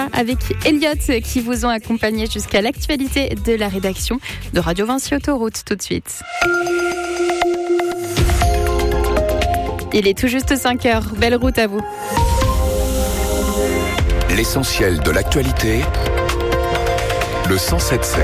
Sarah avec Elliot qui vous ont accompagné jusqu'à l'actualité de la rédaction de Radio Vinci Autoroute tout de suite. Il est tout juste 5h. Belle route à vous. L'essentiel de l'actualité, le 107.7.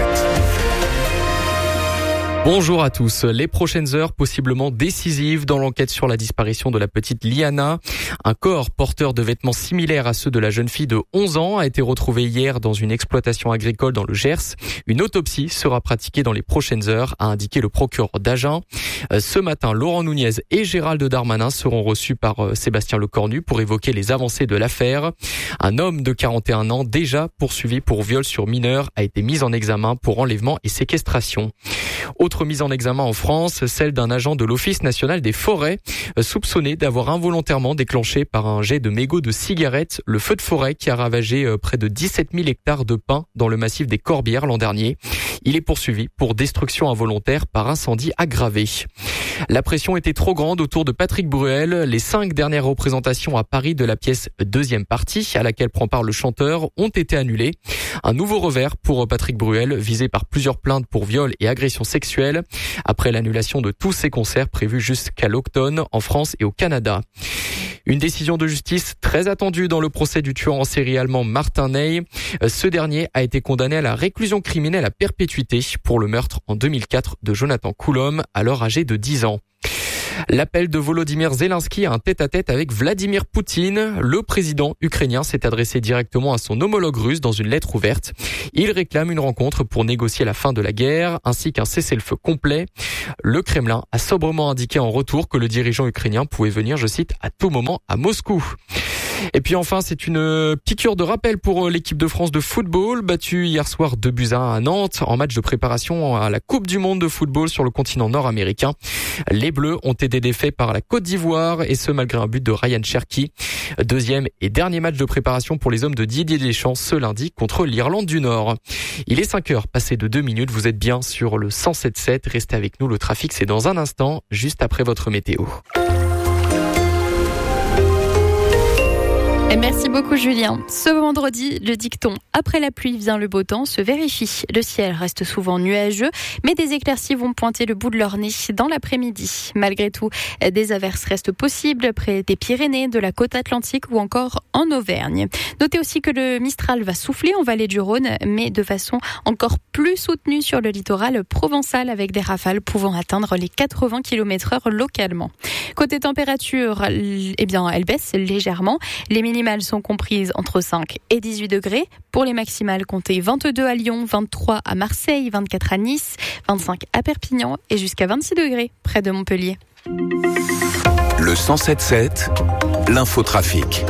Bonjour à tous. Les prochaines heures possiblement décisives dans l'enquête sur la disparition de la petite Liana. Un corps porteur de vêtements similaires à ceux de la jeune fille de 11 ans a été retrouvé hier dans une exploitation agricole dans le Gers. Une autopsie sera pratiquée dans les prochaines heures, a indiqué le procureur d'Agen. Ce matin, Laurent Nunez et Gérald Darmanin seront reçus par Sébastien Lecornu pour évoquer les avancées de l'affaire. Un homme de 41 ans, déjà poursuivi pour viol sur mineur, a été mis en examen pour enlèvement et séquestration. Autre mise en examen en France, celle d'un agent de l'Office national des forêts, soupçonné d'avoir involontairement déclenché par un jet de mégots de cigarettes le feu de forêt qui a ravagé près de 17 000 hectares de pins dans le massif des Corbières l'an dernier. Il est poursuivi pour destruction involontaire par incendie aggravé. La pression était trop grande autour de Patrick Bruel. Les 5 dernières représentations à Paris de la pièce Deuxième partie, à laquelle prend part le chanteur, ont été annulées. Un nouveau revers pour Patrick Bruel, visé par plusieurs plaintes pour viol et agression sexuelle, après l'annulation de tous ses concerts prévus jusqu'à l'automne en France et au Canada. Une décision de justice très attendue dans le procès du tueur en série allemand Martin Ney. Ce dernier a été condamné à la réclusion criminelle à perpétuité pour le meurtre en 2004 de Jonathan Coulomb, alors âgé de 10 ans. L'appel de Volodymyr Zelensky à un tête-à-tête avec Vladimir Poutine. Le président ukrainien s'est adressé directement à son homologue russe dans une lettre ouverte. Il réclame une rencontre pour négocier la fin de la guerre ainsi qu'un cessez-le-feu complet. Le Kremlin a sobrement indiqué en retour que le dirigeant ukrainien pouvait venir, je cite, à tout moment à Moscou. Et puis enfin, c'est une piqûre de rappel pour l'équipe de France de football, battue hier soir 2-1 à Nantes en match de préparation à la Coupe du Monde de football sur le continent nord-américain. Les Bleus ont été défaits par la Côte d'Ivoire et ce malgré un but de Ryan Cherki. Deuxième et dernier match de préparation pour les hommes de Didier Deschamps ce lundi contre l'Irlande du Nord. Il est 5h passé de 2 minutes, vous êtes bien sur le 107.7. Restez avec nous, le trafic c'est dans un instant, juste après votre météo. Et merci beaucoup Julien. Ce vendredi, le dicton « Après la pluie vient le beau temps » se vérifie. Le ciel reste souvent nuageux, mais des éclaircies vont pointer le bout de leur nez dans l'après-midi. Malgré tout, des averses restent possibles près des Pyrénées, de la côte atlantique ou encore en Auvergne. Notez aussi que le Mistral va souffler en vallée du Rhône, mais de façon encore plus soutenue sur le littoral provençal avec des rafales pouvant atteindre les 80 km/h localement. Côté température, eh bien, elle baisse légèrement. Les minimales sont comprises entre 5 et 18 degrés. Pour les maximales, comptez 22 à Lyon, 23 à Marseille, 24 à Nice, 25 à Perpignan et jusqu'à 26 degrés près de Montpellier. Le 107.7, l'infotrafic.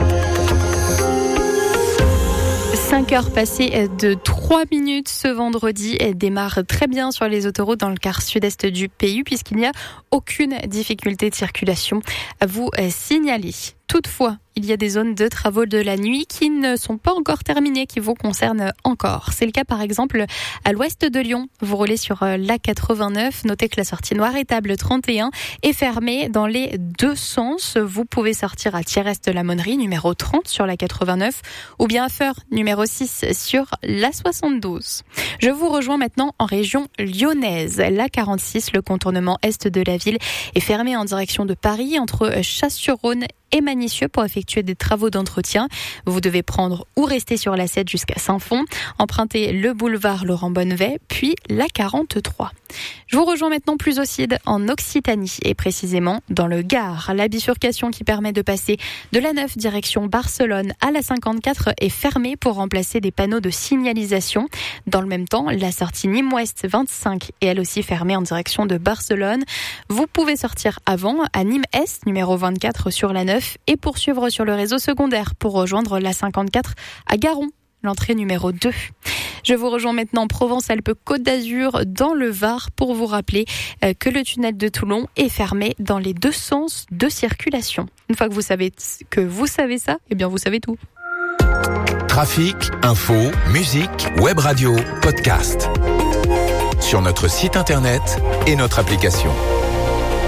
5h passées de 3 minutes ce vendredi démarre très bien sur les autoroutes dans le quart sud-est du pays puisqu'il n'y a aucune difficulté de circulation à vous signaler. Toutefois, il y a des zones de travaux de la nuit qui ne sont pas encore terminées, qui vous concernent encore. C'est le cas par exemple à l'ouest de Lyon. Vous roulez sur l'A89. Notez que la sortie Noir-Étable 31 est fermée dans les deux sens. Vous pouvez sortir à Thiers-Est-la-Monnerie, numéro 30 sur l'A89, ou bien à Feur, numéro 6 sur l'A72. Je vous rejoins maintenant en région lyonnaise. L'A46, le contournement est de la ville, est fermé en direction de Paris entre Chasse-sur-Rhône et Manicieux pour effectuer des travaux d'entretien. Vous devez prendre ou rester sur la 7 jusqu'à Saint-Fond, emprunter le boulevard Laurent Bonnevet, puis la 43. Je vous rejoins maintenant plus au sud, en Occitanie, et précisément dans le Gard. La bifurcation qui permet de passer de la 9 direction Barcelone à la 54 est fermée pour remplacer des panneaux de signalisation. Dans le même temps, la sortie Nîmes-Ouest 25 est elle aussi fermée en direction de Barcelone. Vous pouvez sortir avant à Nîmes-Est, numéro 24 sur la 9, et poursuivre sur le réseau secondaire pour rejoindre la 54 à Garon, l'entrée numéro 2. Je vous rejoins maintenant en Provence-Alpes-Côte d'Azur dans le Var pour vous rappeler que le tunnel de Toulon est fermé dans les deux sens de circulation. Une fois que vous savez ça, eh bien vous savez tout. Trafic, info, musique, web radio, podcast. Sur notre site internet et notre application.